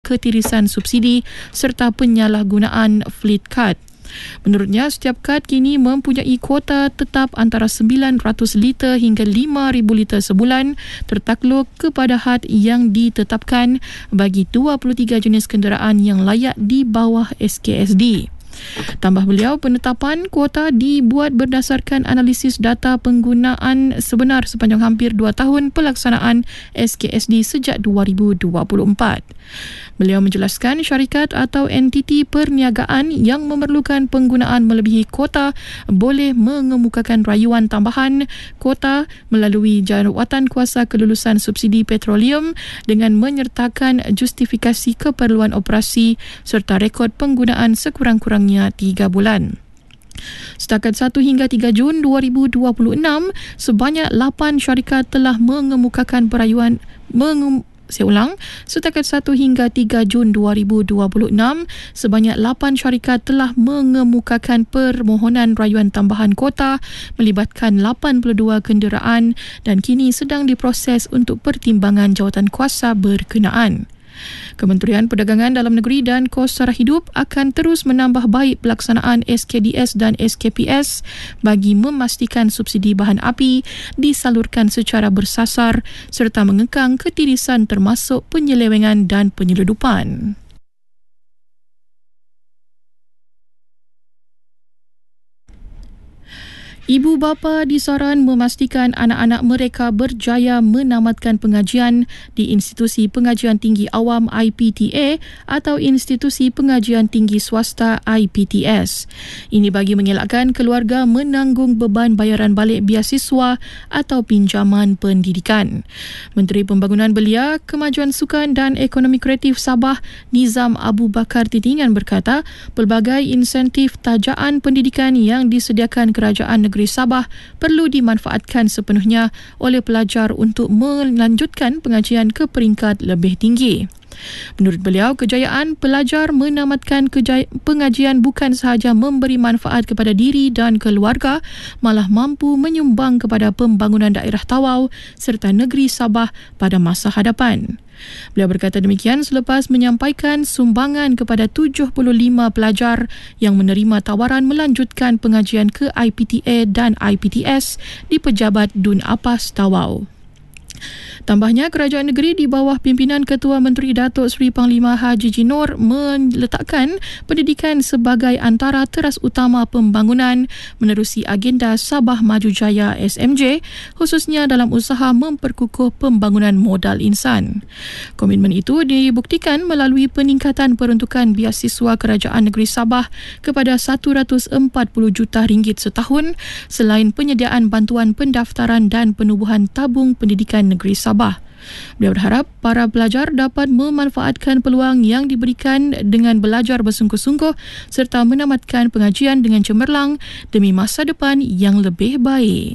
ketirisan subsidi serta penyalahgunaan fleet card. Menurutnya, setiap kad kini mempunyai kuota tetap antara 900 liter hingga 5,000 liter sebulan tertakluk kepada had yang ditetapkan bagi 23 jenis kenderaan yang layak di bawah SKSD. Tambah beliau, penetapan kuota dibuat berdasarkan analisis data penggunaan sebenar sepanjang hampir 2 tahun pelaksanaan SKSD sejak 2024. Beliau menjelaskan syarikat atau entiti perniagaan yang memerlukan penggunaan melebihi kuota boleh mengemukakan rayuan tambahan kuota melalui jawatan kuasa kelulusan subsidi petroleum dengan menyertakan justifikasi keperluan operasi serta rekod penggunaan sekurang-kurangnya 3 bulan. Setakat 1 hingga 3 Jun 2026, sebanyak 8 syarikat telah mengemukakan setakat 1 hingga 3 Jun 2026, sebanyak 8 syarikat telah mengemukakan permohonan rayuan tambahan kuota melibatkan 82 kenderaan dan kini sedang diproses untuk pertimbangan jawatan kuasa berkenaan. Kementerian Perdagangan Dalam Negeri dan Kos Sara Hidup akan terus menambah baik pelaksanaan SKDS dan SKPS bagi memastikan subsidi bahan api disalurkan secara bersasar serta mengekang ketirisan termasuk penyelewengan dan penyeludupan. Ibu bapa disaran memastikan anak-anak mereka berjaya menamatkan pengajian di Institusi Pengajian Tinggi Awam IPTA atau Institusi Pengajian Tinggi Swasta IPTS. Ini bagi mengelakkan keluarga menanggung beban bayaran balik biasiswa atau pinjaman pendidikan. Menteri Pembangunan Belia, Kemajuan Sukan dan Ekonomi Kreatif Sabah, Nizam Abu Bakar Titingan berkata, pelbagai insentif tajaan pendidikan yang disediakan Kerajaan Negeri Sabah perlu dimanfaatkan sepenuhnya oleh pelajar untuk melanjutkan pengajian ke peringkat lebih tinggi. Menurut beliau, kejayaan pelajar menamatkan pengajian bukan sahaja memberi manfaat kepada diri dan keluarga, malah mampu menyumbang kepada pembangunan daerah Tawau serta negeri Sabah pada masa hadapan. Beliau berkata demikian selepas menyampaikan sumbangan kepada 75 pelajar yang menerima tawaran melanjutkan pengajian ke IPTA dan IPTS di Pejabat Dun Apas Tawau. Tambahnya, kerajaan negeri di bawah pimpinan Ketua Menteri Datuk Seri Panglima Haji Jinor meletakkan pendidikan sebagai antara teras utama pembangunan menerusi agenda Sabah Maju Jaya SMJ, khususnya dalam usaha memperkukuh pembangunan modal insan. Komitmen itu dibuktikan melalui peningkatan peruntukan biasiswa Kerajaan Negeri Sabah kepada RM140 juta setahun selain penyediaan bantuan pendaftaran dan penubuhan tabung pendidikan negeri Sabah. Beliau berharap para pelajar dapat memanfaatkan peluang yang diberikan dengan belajar bersungguh-sungguh serta menamatkan pengajian dengan cemerlang demi masa depan yang lebih baik.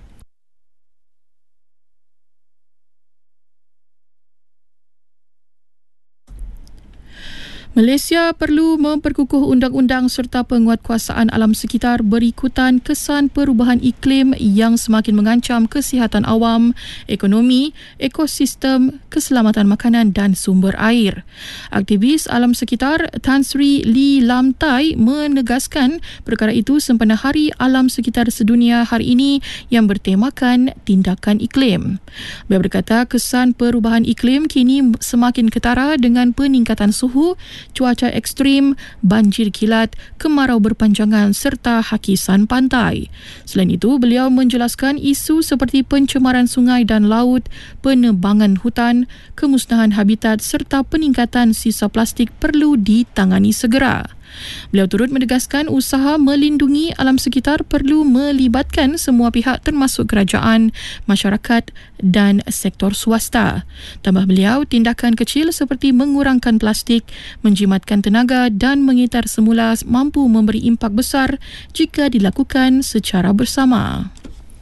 Malaysia perlu memperkukuh undang-undang serta penguatkuasaan alam sekitar berikutan kesan perubahan iklim yang semakin mengancam kesihatan awam, ekonomi, ekosistem, keselamatan makanan dan sumber air. Aktivis alam sekitar Tan Sri Lee Lam Tai menegaskan perkara itu sempena Hari Alam Sekitar Sedunia hari ini yang bertemakan tindakan iklim. Beliau berkata kesan perubahan iklim kini semakin ketara dengan peningkatan suhu, cuaca ekstrim, banjir kilat, kemarau berpanjangan serta hakisan pantai. Selain itu, beliau menjelaskan isu seperti pencemaran sungai dan laut, penebangan hutan, kemusnahan habitat serta peningkatan sisa plastik perlu ditangani segera. Beliau turut menegaskan usaha melindungi alam sekitar perlu melibatkan semua pihak termasuk kerajaan, masyarakat dan sektor swasta. Tambah beliau, tindakan kecil seperti mengurangkan plastik, menjimatkan tenaga dan mengitar semula mampu memberi impak besar jika dilakukan secara bersama.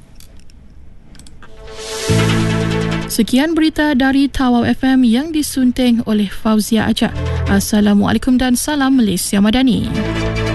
Sekian berita dari Tawau FM yang disunting oleh Fauzia Ajak. Assalamualaikum dan salam Malaysia Madani.